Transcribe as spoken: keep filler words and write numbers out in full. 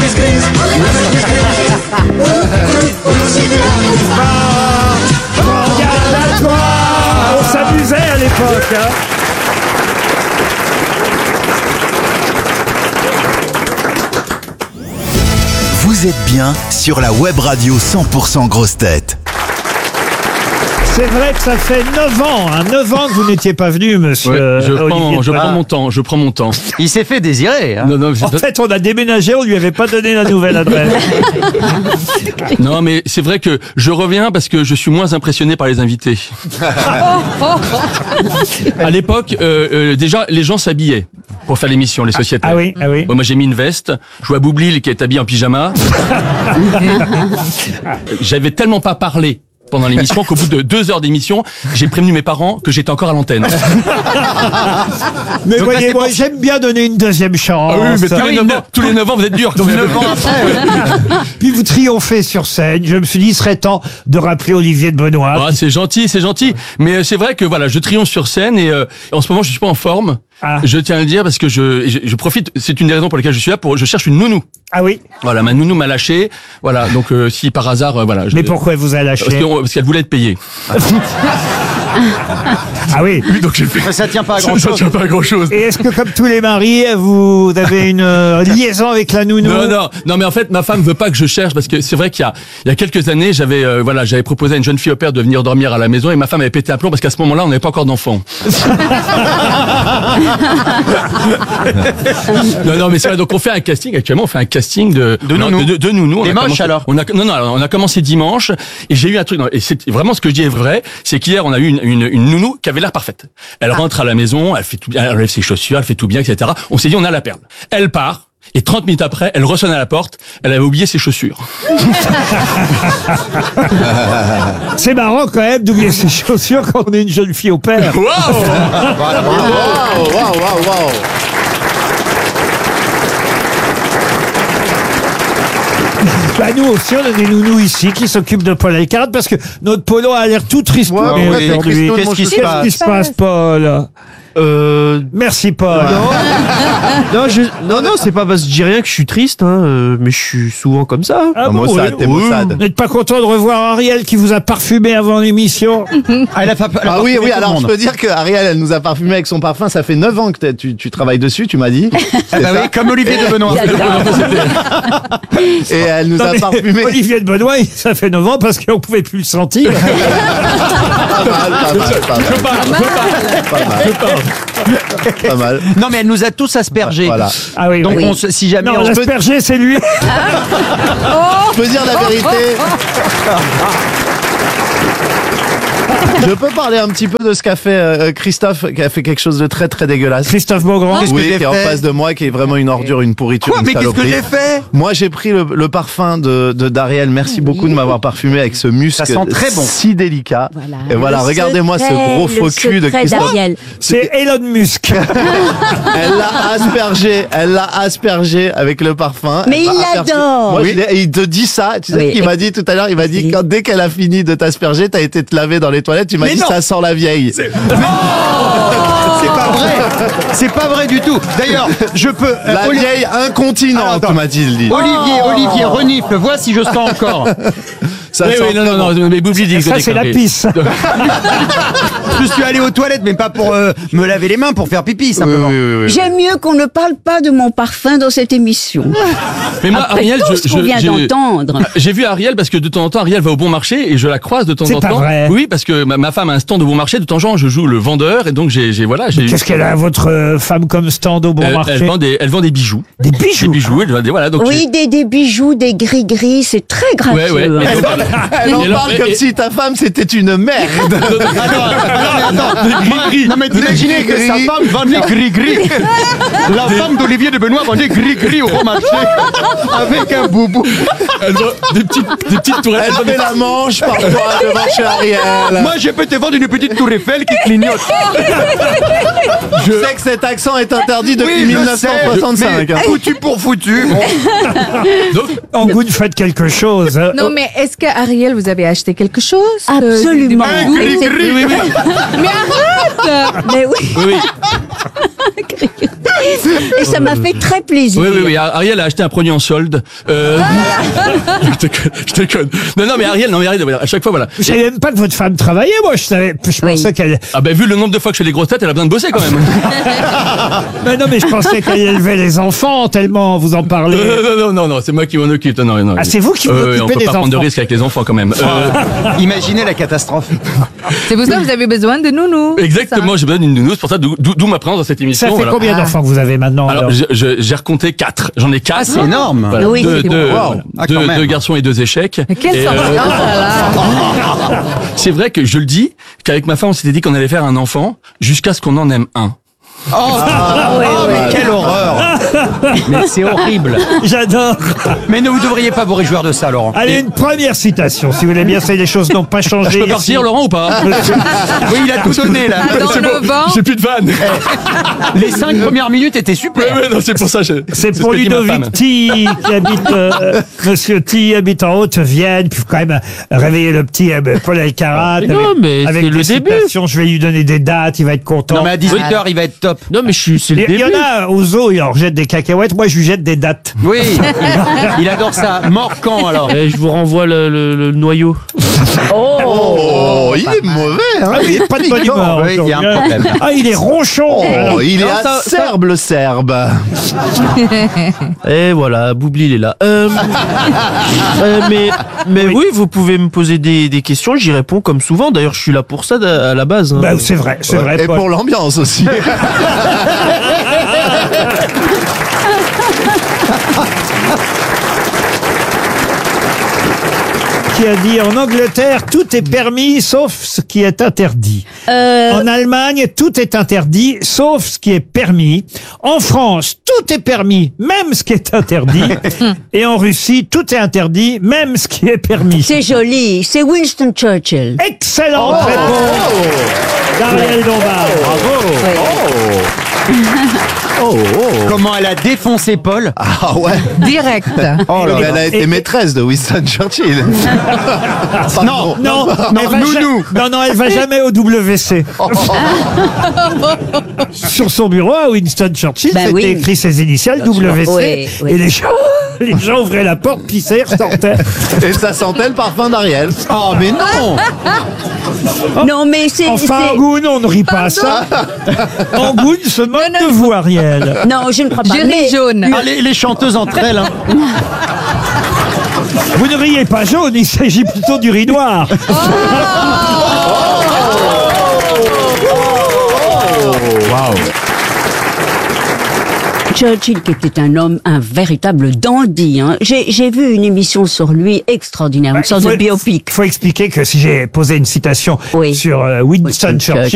Regarde à toi. On s'amusait à l'époque, hein. Vous êtes bien sur la web radio cent pour cent Grosses Têtes. C'est vrai que ça fait neuf ans, hein, neuf ans que vous n'étiez pas venu, monsieur. Ouais, je, euh, prends, Olivier je de prends Bono. mon temps, je prends mon temps. Il s'est fait désirer. Hein. Non, non, c'est En pas- fait, on a déménagé, on lui avait pas donné la nouvelle adresse. non, mais c'est vrai que je reviens parce que je suis moins impressionné par les invités. À l'époque, euh, euh, déjà, les gens s'habillaient pour faire l'émission, les sociétés. Ah oui, ah oui. Bon, moi, j'ai mis une veste. Je vois Boublil qui est habillé en pyjama. J'avais tellement pas parlé pendant l'émission qu'au bout de deux heures d'émission, j'ai prévenu mes parents que j'étais encore à l'antenne. Mais Donc là, voyez, c'est moi, pour- j'aime bien donner une deuxième chance. Ah oui, mais tous Ah les oui, neuf neuf- ans, tous les neuf ans, vous êtes durs. quand même. neuf ans après. Puis vous triomphez sur scène. Je me suis dit, il serait temps de rappeler Olivier de Benoît. Ah, c'est gentil, c'est gentil. Mais euh, c'est vrai que voilà, je triomphe sur scène et euh, en ce moment, je suis pas en forme. Ah. Je tiens à le dire parce que je, je, je profite. C'est une des raisons pour lesquelles je suis là. Pour, je cherche une nounou. Ah oui. Voilà, ma nounou m'a lâché. Voilà, donc euh, si par hasard, euh, voilà. Je, Mais pourquoi elle vous a lâché? Parce que- parce qu'elle voulait être payée. Ah oui. Oui, donc j'ai fait. Mais ça tient pas à Ça grand chose. tient pas à grand chose. Et est-ce que, comme tous les maris, vous avez une euh, liaison avec la nounou? Non, non, non, mais en fait, ma femme veut pas que je cherche parce que c'est vrai qu'il y a, il y a quelques années, j'avais, euh, voilà, j'avais proposé à une jeune fille au père de venir dormir à la maison et ma femme avait pété un plomb parce qu'à ce moment-là, on n'avait pas encore d'enfant. non, non, mais c'est vrai. Donc on fait un casting. Actuellement, on fait un casting de De non, nounou. de, de nounou. On Des a moches, commencé- alors On a non, non, on a commencé dimanche et j'ai eu un truc. non, Et c'est vraiment ce que je dis est vrai. C'est qu'hier, on a eu une, une, une nounou qui avait l'air parfaite. Elle rentre à la maison, elle fait tout bien, elle enlève ses chaussures, elle fait tout bien, et cetera. On s'est dit, on a la perle. Elle part. Et trente minutes après, elle ressonne à la porte. Elle avait oublié ses chaussures. C'est marrant quand même d'oublier ses chaussures quand on est une jeune fille au père. Waouh! Voilà, bravo. Waouh, waouh, waouh, waouh. Bah nous aussi, on a des nounous ici qui s'occupent de Paul Elkarat parce que notre Polo a l'air tout triste Ouais, ouais, aujourd'hui. Christophe, Qu'est-ce mon qui chouchou. se passe, Paul? Euh, Merci, Paul. non, je, non, non, c'est pas parce que je dis rien que je suis triste, hein, euh, mais je suis souvent comme ça. Ah Moi, bon, ça, oui. t'es maussade. Vous n'êtes pas content de revoir Ariel qui vous a parfumé avant l'émission? Ah, elle a pas, elle a Ah pas oui, fait oui, tout le alors je monde. peux dire que Ariel, elle nous a parfumé avec son parfum. Ça fait neuf ans que t'es- tu, tu travailles dessus, tu m'as dit. Ah bah oui, comme Olivier de Benoît. Et elle nous Non, a mais parfumé. Olivier de Benoît, il- ça fait neuf ans parce qu'on pouvait plus le sentir. Pas mal, pas mal, pas mal. Pas mal. Pas mal. Non, mais elle nous a tous aspergés. Voilà. Ah oui, Donc, oui. on se- si jamais Non, on peut... l'asperger, c'est lui. Je peux dire la vérité. Je peux parler un petit peu de ce qu'a fait euh, Christophe, qui a fait quelque chose de très très dégueulasse. Christophe Beaugrand. Qu'est-ce que Oui, j'ai qui est en fait face de moi, qui est vraiment une ordure, une pourriture, Quoi, une mais qu'est-ce que saloperie. j'ai fait? Moi, j'ai pris le, le parfum de, de d'Ariel. Merci beaucoup de m'avoir parfumé avec ce musc Ça sent très bon. si délicat. Voilà. Et voilà, Le regardez-moi ce secret, gros faux le cul de secret Christophe. d'Ariel. C'est Elon Musk. Elle l'a aspergé, elle l'a aspergé avec le parfum. Mais Elle il m'a aspergé. l'adore. Moi, Oui. je l'ai- et il te dit ça. Tu sais Oui. ce qu'il m'a dit tout à l'heure? Il m'a dit Oui. quand dès qu'elle a fini de t'asperger, t'as été te laver dans les toilettes. Tu m'as Mais dit non. ça sent la vieille. C'est pas vrai. C'est pas vrai du tout. D'ailleurs, je peux... euh, La Oli- vieille Alors, incontinente, attends. m'a-t-il dit. Olivier, Olivier, renifle, vois si je sens encore. Ça Oui, sent oui, non, très non, bon. non, mais Boubli dit que Ça, c'est la déconné. pisse. Je suis allé aux toilettes, mais pas pour euh, me laver les mains, pour faire pipi, Oui, simplement. oui, oui, oui. J'aime mieux qu'on ne parle pas de mon parfum dans cette émission. Mais moi, Après Ariel, tout je, ce qu'on je- vient j'ai- d'entendre. J'ai vu Ariel parce que de temps en temps, Ariel va au bon marché et je la croise de temps C'est en pas temps. vrai. Oui, parce que ma, ma femme a un stand au bon marché. De temps en temps, je joue le vendeur et donc j'ai, j'ai voilà, j'ai. Qu'est-ce qu'elle a, votre euh, femme, comme stand au bon elle, marché? elle vend des, elle vend des bijoux. Des bijoux. Des bijoux. Elle vend des, voilà, donc. Oui, des, des bijoux, des gris-gris, c'est très gracieux. Ouais, ouais. hein. Et donc- Elle en Et alors- parle et- comme et- si ta femme c'était une merde. Non mais imaginez que sa femme vend des gris-gris. La femme d'Olivier de Benoît vend des gris-gris au bon marché. Avec un boubou. Elle vend des petites, des petites toilettes. Elle fait la manche parfois devant chez Ariel. Moi, je peux te vendre une petite tour Eiffel qui clignote. Je sais que cet accent est interdit depuis Oui, je mille neuf cent soixante-cinq. sais, mais foutu pour foutu. Bon. Donc, En vous ne faites quelque chose. hein. Non, mais est-ce que Ariel, vous avez acheté quelque chose? Absolument. Euh, Et c'est- Oui, oui, oui. Mais arrête! Mais oui, Oui, oui. et ça m'a fait très plaisir. Oui, oui, oui. Ariel a acheté un produit en solde. Euh... je déconne, je déconne. Non, non, mais Ariel, non, mais Ariel, voilà, à chaque fois, voilà. Je savais même pas que votre femme travaillait, moi. Je savais, je Oui. pensais qu'elle, Ah ben, vu le nombre de fois que je fais les grosses têtes, elle a besoin de bosser quand même. mais non, mais je pensais qu'elle élevait les enfants tellement vous en parlez. Euh, non, non, non, non, c'est moi qui m'en occupe. Non, non, non. Ah, c'est vous qui vous Euh, occupez On peut des pas prendre de enfants. risques avec les enfants quand même. Euh, Imaginez la catastrophe. C'est pour ça que vous avez besoin de nounou. exactement, j'ai besoin d'une nounou, c'est pour ça d'où d'où ma présence dans cette émission. Ça fait voilà. combien d'enfants que vous avez maintenant Alors, alors je- je- j'ai recompté quatre. J'en ai quatre. Ah, c'est énorme. Voilà. Oui, deux, c'est deux, bon. voilà. Wow. Ah, Deux- quand même. deux garçons et deux échecs. Mais quelle Et, sorte euh, oh là là. c'est vrai que je le dis, qu'avec ma femme, on s'était dit qu'on allait faire un enfant jusqu'à ce qu'on en aime un. Oh, ah, mais quelle horreur. Mais c'est horrible. J'adore. Mais ne vous devriez pas vous réjouir de ça, Laurent. Allez, une première citation, si vous voulez bien. C'est les choses n'ont pas changé. Je peux ici. partir, Laurent, ou pas? Oui, il a tout donné, là. Dans C'est bon, le vent. j'ai plus de vanne. Les cinq premières minutes étaient super. Ouais, ouais, non, c'est pour ça. je- C'est c'est pour ce que dit ma Ludovic femme. T, qui habite, euh, Monsieur T, habite en Haute-Vienne. Puis faut quand même réveiller le petit euh, Paul Alcarat. Mais non, avec- mais avec c'est des le début. citations. Je vais lui donner des dates, il va être content. Non, mais à dix-huit heures, il va être top. Non, mais je suis, c'est le Il y, il y début. en a au zoo, il leur jette des cacahuètes. Moi, je lui jette des dates. Oui, il adore ça. Mort quand, alors? Eh, je vous renvoie le, le- le noyau. Oh, il est mauvais, hein. Ah oui, pas de bonne humeur. Oui, il y a un aujourd'hui, hein. problème. Ah, il est ronchon. Oh, il est Non, ça- acerbe, le serbe. Et voilà, Boubli, il est là. Euh, euh, mais mais oui. vous pouvez me poser des, des questions, j'y réponds comme souvent. D'ailleurs, je suis là pour ça à la base. hein. Bah, c'est vrai, c'est vrai. Et Paul. pour l'ambiance aussi. Qui a dit en Angleterre, tout est permis sauf ce qui est interdit. Euh, En Allemagne, tout est interdit sauf ce qui est permis. En France, tout est permis, même ce qui est interdit. Et en Russie, tout est interdit, même ce qui est permis. c'est joli, c'est Winston Churchill. Excellente réponse d'Ariel Dombal. Oh, oh. Comment elle a défoncé Paul? Ah ouais. Direct. Oh là Mais là. elle a été Et- maîtresse de Winston Churchill. Non, Non, non, elle va nounou. ja- non, non, elle va jamais au W C. Sur son bureau, à Winston Churchill, Bah c'était oui. écrit ses initiales, W C. Oui, oui. Et les gens, les gens ouvraient la porte, pissaient, ressortaient. Et ça sentait le parfum d'Ariel. Oh, mais non. Non, mais c'est... Enfin, c'est- Angoune, on ne rit pas à ça. Angoune se moque Non, non. de vous, Ariel. Non, je ne crois pas. Je ris Mais- jaune. Ah, les, les chanteuses entre elles. Hein. Vous ne riez pas jaune, il s'agit plutôt du riz noir. Churchill, qui était un homme, un véritable dandy. Hein. J'ai j'ai vu une émission sur lui extraordinaire, une sorte Faut- de biopic. faut expliquer que si j'ai posé une citation Oui. sur euh, Winston Winston Churchill,